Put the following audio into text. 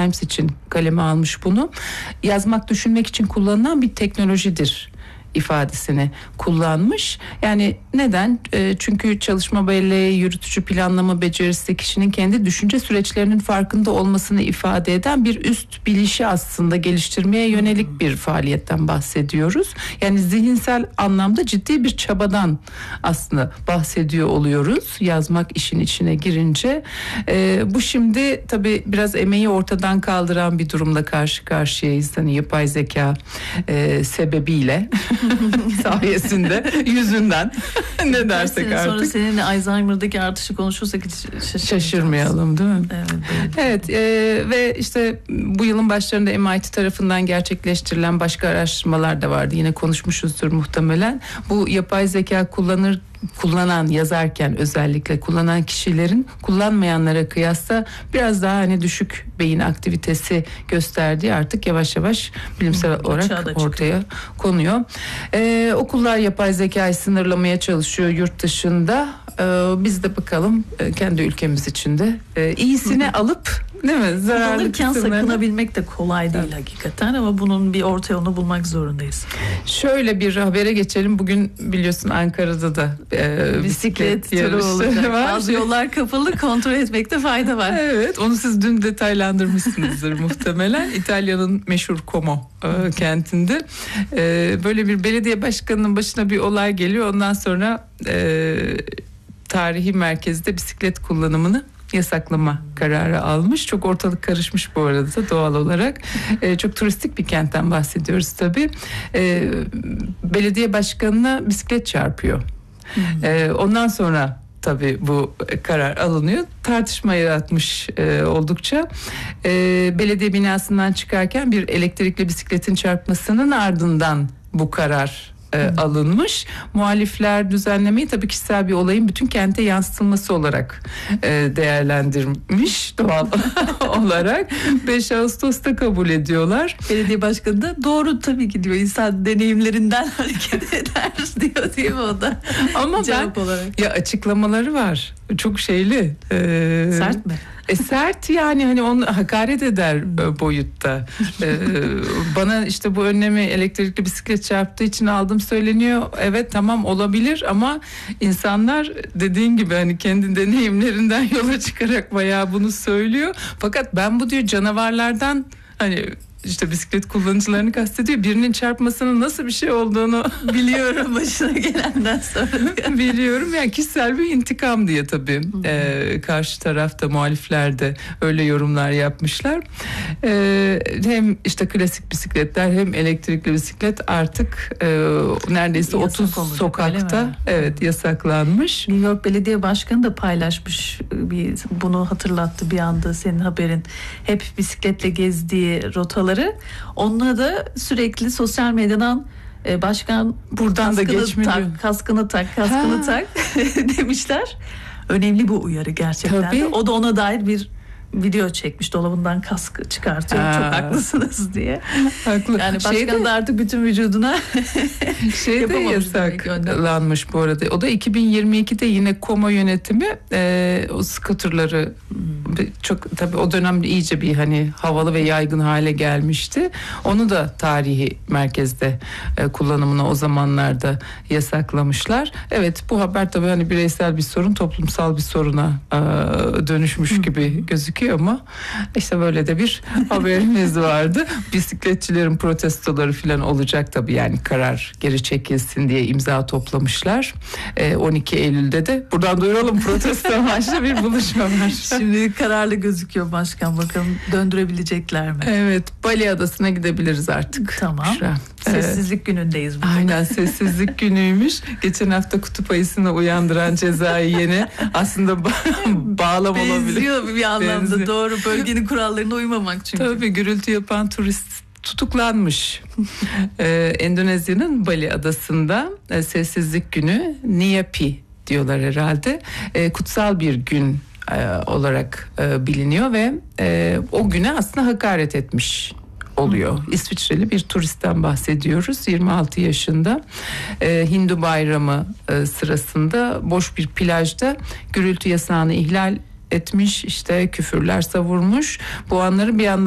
Times için kaleme almış bunu. Yazmak, düşünmek için kullanılan bir teknolojidir ifadesini kullanmış. Yani neden? Çünkü çalışma belleği, yürütücü planlama becerisi kişinin kendi düşünce süreçlerinin farkında olmasını ifade eden bir üst bilişi aslında geliştirmeye yönelik bir faaliyetten bahsediyoruz. Yani zihinsel anlamda ciddi bir çabadan aslında bahsediyor oluyoruz. Yazmak işin içine girince. Bu şimdi tabii biraz emeği ortadan kaldıran bir durumla karşı karşıyayız. Hani yapay zeka sebebiyle. sayesinde, yüzünden ne dersek artık. Sonra seninle Alzheimer'daki artışı konuşursak hiç şaşırmayalım değil mi? Evet. Ve işte bu yılın başlarında MIT tarafından gerçekleştirilen başka araştırmalar da vardı. Yine konuşmuşuzdur muhtemelen. Bu yapay zeka yazarken özellikle kullanan kişilerin kullanmayanlara kıyasla biraz daha hani düşük beyin aktivitesi gösterdiği artık yavaş yavaş bilimsel olarak ortaya konuyor. Okullar yapay zekayı sınırlamaya çalışıyor yurt dışında. Biz de bakalım kendi ülkemiz içinde iyisini alıp, değil mi? Zararlı kısımlarını sakınabilmek de kolay değil hakikaten, ama bunun bir orta yolunu bulmak zorundayız. Şöyle bir habere geçelim. Bugün biliyorsun Ankara'da da bisiklet yarışı var. Bazı yollar kapalı, kontrol etmekte fayda var. Evet, onu siz dün detaylandırmışsınızdır muhtemelen. İtalya'nın meşhur Como kentinde böyle bir belediye başkanının başına bir olay geliyor. Ondan sonra tarihi merkezde bisiklet kullanımını yasaklama kararı almış. Çok ortalık karışmış bu arada da doğal olarak. Çok turistik bir kentten bahsediyoruz tabii. Belediye başkanına bisiklet çarpıyor. Ondan sonra tabii bu karar alınıyor. Tartışma yaratmış oldukça. Belediye binasından çıkarken bir elektrikli bisikletin çarpmasının ardından bu karar alınmış. Muhalifler düzenlemeyi tabii kişisel bir olayın bütün kente yansıtılması olarak değerlendirmiş doğal olarak. 5 Ağustos'ta kabul ediyorlar. Belediye başkanı da doğru tabii ki diyor. İnsan deneyimlerinden hareket eder diyor, değil mi o da? Ama cevap olarak. Ya açıklamaları var. Çok şeyli. Sert mi? Sert yani, hani onu hakaret eder boyutta. Bana işte bu önlemi elektrikli bisiklet çarptığı için aldım söyleniyor. Evet, tamam, olabilir ama insanlar dediğin gibi hani kendi deneyimlerinden yola çıkarak bayağı bunu söylüyor. Fakat ben bu diyor canavarlardan, hani işte bisiklet kullanıcılarını kastediyor. Birinin çarpmasının nasıl bir şey olduğunu biliyorum, başına gelenden sonra. Biliyorum yani, kişisel bir intikam diye tabii. Karşı tarafta, muhalifler de öyle yorumlar yapmışlar. Hem işte klasik bisikletler hem elektrikli bisiklet artık neredeyse yasak 30 olacak, sokakta yasaklanmış. New York Belediye Başkanı da paylaşmış, bunu hatırlattı bir anda senin haberin. Hep bisikletle gezdiği rotaları. Onunla da sürekli sosyal medyadan başkan buradan da geçmiyor. Kaskını tak demişler. Önemli bu uyarı gerçekten. Tabii. O da ona dair bir video çekmiş, dolabından kaskı çıkartıyor. Çok haklısınız diye. Haklı. Yani başkan da artık bütün vücuduna de yasaklanmış bu arada. O da 2022'de yine Como yönetimi o scooterları çok tabii o dönem iyice bir hani havalı ve yaygın hale gelmişti. Onu da tarihi merkezde kullanımını o zamanlarda yasaklamışlar. Evet, bu haber tabii hani bireysel bir sorun toplumsal bir soruna dönüşmüş gibi gözüküyor ama işte böyle de bir haberimiz vardı. Bisikletçilerin protestoları falan olacak tabii, yani karar geri çekilsin diye imza toplamışlar. 12 Eylül'de de buradan duyuralım, protesto amaçlı bir buluşma var. Şimdi kararlı gözüküyor başkan, bakalım döndürebilecekler mi? Evet, Bali Adası'na gidebiliriz artık. Tamam. Sessizlik günündeyiz bugün. Aynen, sessizlik günüymüş. Geçen hafta kutup ayısını uyandıran cezayı yeni aslında bağlam olabilir. Benziyor bir anlamda, doğru, bölgenin kurallarına uymamak çünkü. Tabii, gürültü yapan turist tutuklanmış. Endonezya'nın Bali Adası'nda sessizlik günü, Nyepi diyorlar herhalde. Kutsal bir gün olarak biliniyor ve o güne aslında hakaret etmiş oluyor. İsviçreli bir turistten bahsediyoruz. 26 yaşında. Hindu bayramı sırasında boş bir plajda gürültü yasağını ihlal etmiş, işte küfürler savurmuş. Bu anları bir yandan